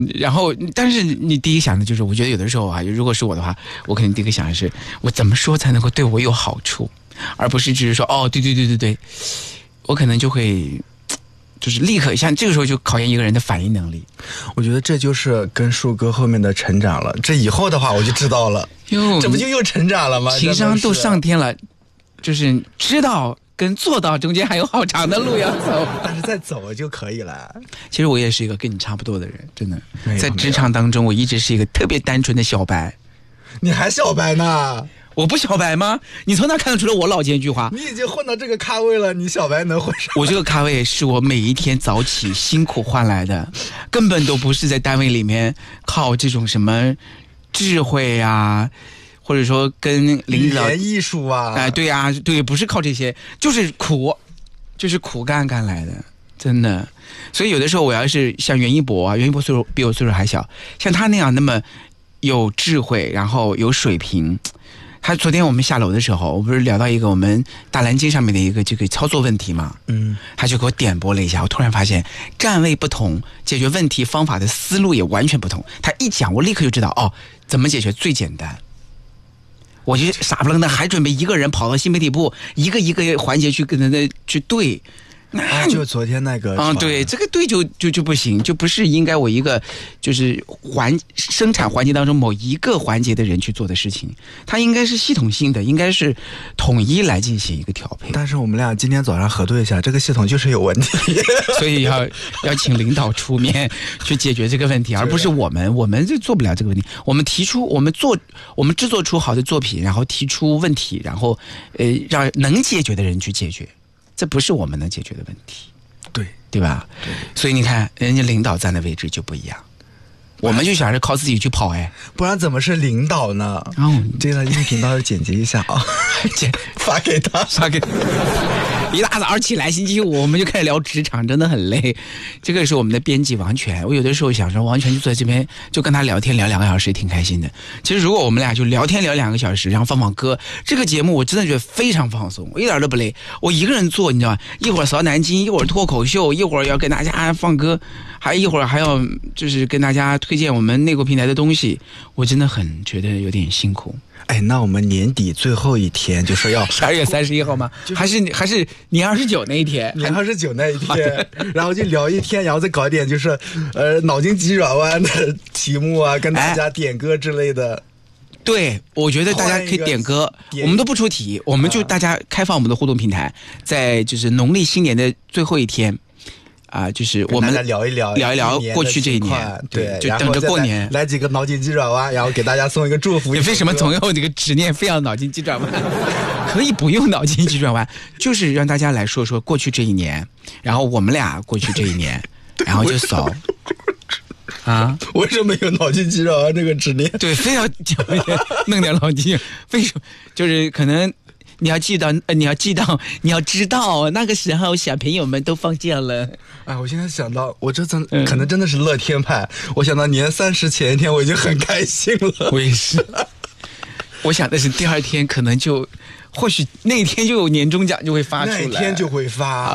然后，但是你第一想的就是，我觉得有的时候啊，如果是我的话，我肯定第一个想的是，我怎么说才能够对我有好处，而不是只是说哦，对，我可能就会。就是立刻像这个时候就考验一个人的反应能力。 我觉得这就是跟树哥后面的成长了。这以后的话我就知道了，这不就又成长了吗？ 情商都上天了，就是知道跟做到中间还有好长的路要走， 但是再走就可以了。 其实我也是一个跟你差不多的人，真的，在职场当中我一直是一个特别单纯的小白。 你还小白呢？ 我不小白吗？你从哪看得出来我老奸巨猾？ 你已经混到这个咖位了，你小白能混上？ 我这个咖位是我每一天早起辛苦换来的，根本都不是在单位里面靠这种什么智慧啊，或者说跟领导语言艺术啊， 对啊，对，不是靠这些，就是苦干来的，真的。所以有的时候我要是像袁一博岁数比我岁数还小，像他那样那么有智慧，然后有水平。他昨天我们下楼的时候，我不是聊到一个我们大蓝鲸上面的一个这个操作问题嘛，他就给我点拨了一下，我突然发现站位不同，解决问题方法的思路也完全不同。他一讲，我立刻就知道哦，怎么解决最简单。我就傻不愣登，还准备一个人跑到新媒体部，一个环节去跟他去对。 就昨天那个对，这个对就不行，就不是应该我一个就是生产环节当中某一个环节的人去做的事情，它应该是系统性的，应该是统一来进行一个调配。 但是我们俩今天早上核对一下，这个系统就是有问题， 所以要请领导出面去解决这个问题，而不是我们就做不了这个问题。我们提出，我们制作出好的作品，然后提出问题，然后让能解决的人去解决。这不是我们能解决的问题，对吧？对，所以你看，人家领导站的位置就不一样，我们就想着靠自己去跑， 不然怎么是领导呢？这个音频到时候剪辑一下啊，发给他。 一大早起来，星期五我们就开始聊职场，真的很累。这个是我们的编辑王权，我有的时候想说，王权就坐在这边，就跟他聊天聊2个小时，挺开心的。其实如果我们俩就聊天聊2个小时，然后放歌，这个节目我真的觉得非常放松，我一点都不累。我一个人做，你知道吧？一会儿扫南京，一会儿脱口秀，一会儿要跟大家放歌，还一会儿还要就是跟大家推荐我们内国平台的东西，我真的很觉得有点辛苦。 那我们年底最后一天就说要 12月31号吗？还是你29那一天？ 你29那一天，然后就聊一天，然后再搞一点就是脑筋急转弯的题目啊，跟大家点歌之类的。 对，我觉得大家可以点歌，我们都不出题，我们就大家开放我们的互动平台，在就是农历新年的最后一天。就是我们聊一聊过去这一年，对，就等着过年来几个脑筋急转弯，然后给大家送一个祝福。 你为什么总有这个执念，非要脑筋急转弯？可以不用脑筋急转弯，就是让大家来说说过去这一年，然后我们俩过去这一年，然后就扫。 为什么有脑筋急转弯这个执念？ 对，非要弄点脑筋，为什么？就是可能。你要知道那个时候小朋友们都放假了。 我现在想到，我这次可能真的是乐天派。我想到年30前一天，我已经很开心了。 我也是。我想的是第2天可能就，或许那天就有年终奖就会发出来。 那天就会发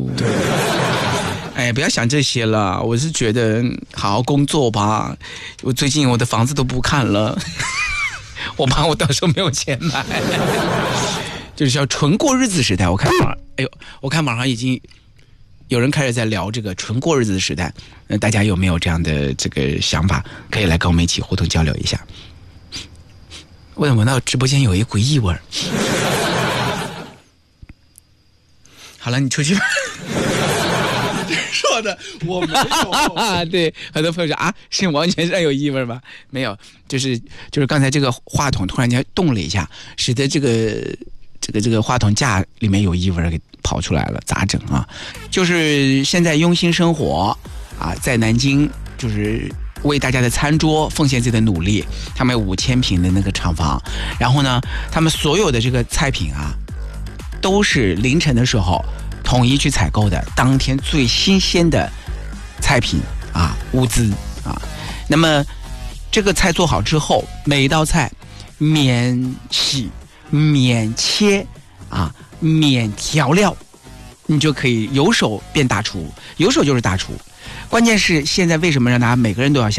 对。不要想这些了。我是觉得好好工作吧。我最近我的房子都不看了，我怕我到时候没有钱买。就是叫纯过日子时代。我看网上已经有人开始在聊这个纯过日子的时代。大家有没有这样的这个想法？可以来跟我们一起互动交流一下。我闻到直播间有一股异味。好了，你出去吧。 说的我没有。 对，很多朋友说是王权上有异味吗？没有，就是刚才这个话筒突然间动了一下，使得这个话筒架里面有异味给跑出来了，咋整啊？就是现在用心生活在南京就是为大家的餐桌奉献自己的努力。他们有5000平的那个厂房，然后呢，他们所有的这个菜品都是凌晨的时候统一去采购的，当天最新鲜的菜品物资那么这个菜做好之后，每一道菜免洗、免切免调料，你就可以有手变大厨，有手就是大厨。关键是现在为什么让大家每个人都要